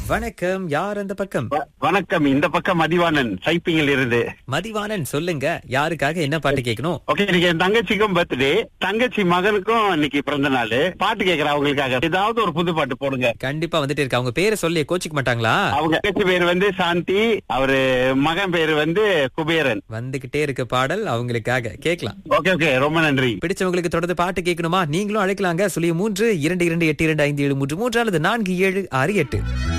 வணக்கம். யார் அந்த பக்கம்? வணக்கம். இந்த பக்கம் மதிவாணன் சைப்பிங்கில் இருந்து. மதிவாணன், சொல்லுங்க. யாருக்காக என்ன பாட்டு கேட்கணும்? ஓகே, இன்னைக்கு என் தங்கச்சிக்கும் பர்த்டே, தங்கச்சி மகனுக்கும் இன்னைக்கு பிறந்த நாள். பாட்டு கேக்குறேன் அவங்களுக்காக. ஏதாவது ஒரு புது பாட்டு போடுங்க. கண்டிப்பா வந்துட்டே இருக்கு. அவங்க பேரை சொல்லி கோச்சிக்க மாட்டாங்களா? அவங்க தங்கச்சி பேர் வந்து சாந்தி, அவரு மகன் பேரு வந்து குபேரன். வந்துகிட்டே இருக்க பாடல் அவங்களுக்காக கேட்கலாம். ஓகே ஓகே, ரொம்ப நன்றி. பிடிச்சவங்களுக்கு தொடர்ந்து பாட்டு கேட்கணுமா? நீங்களும் அழைக்கலாங்க. 03 22 82 5 7 3 3 அல்லது 4768.